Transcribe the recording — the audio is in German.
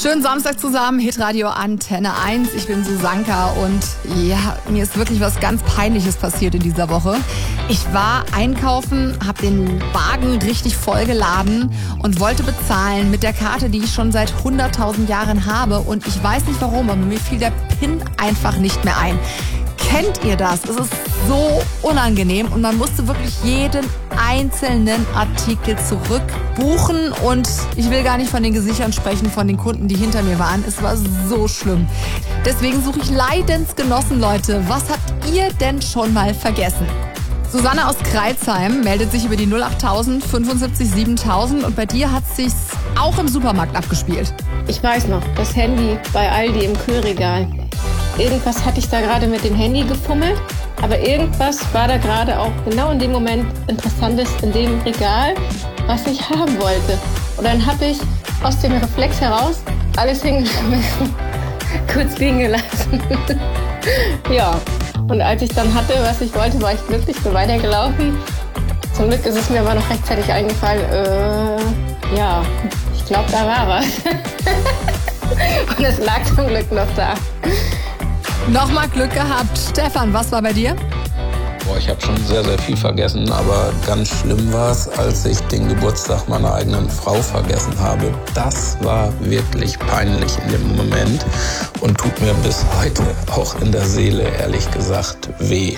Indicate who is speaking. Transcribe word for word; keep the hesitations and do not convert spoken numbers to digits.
Speaker 1: Schönen Samstag zusammen, Hitradio Antenne eins. Ich bin Susanka und ja, mir ist wirklich was ganz Peinliches passiert in dieser Woche. Ich war einkaufen, habe den Wagen richtig vollgeladen und wollte bezahlen mit der Karte, die ich schon seit hunderttausend Jahren habe. Und ich weiß nicht warum, aber mir fiel der PIN einfach nicht mehr ein. Kennt ihr das? Es ist so unangenehm und man musste wirklich jeden einzelnen Artikel zurückbuchen und ich will gar nicht von den Gesichtern sprechen, von den Kunden, die hinter mir waren. Es war so schlimm. Deswegen suche ich Leidensgenossen, Leute. Was habt ihr denn schon mal vergessen? Susanne aus Kreilsheim meldet sich über die null achttausend fünfundsiebzig siebentausend und bei dir hat es sich auch im Supermarkt abgespielt.
Speaker 2: Ich weiß noch, das Handy bei Aldi im Kühlregal. Irgendwas hatte ich da gerade mit dem Handy gefummelt, aber irgendwas war da gerade auch genau in dem Moment Interessantes in dem Regal, was ich haben wollte. Und dann habe ich aus dem Reflex heraus alles hingeschmissen, kurz liegen gelassen. Ja, und als ich dann hatte, was ich wollte, war ich glücklich, bin weitergelaufen. Zum Glück ist es mir aber noch rechtzeitig eingefallen, äh, ja, ich glaube, da war was. Und es lag zum Glück noch da.
Speaker 1: Nochmal Glück gehabt. Stefan, was war bei dir?
Speaker 3: Boah, ich habe schon sehr, sehr viel vergessen, aber ganz schlimm war es, als ich den Geburtstag meiner eigenen Frau vergessen habe. Das war wirklich peinlich in dem Moment und tut mir bis heute auch in der Seele, ehrlich gesagt, weh.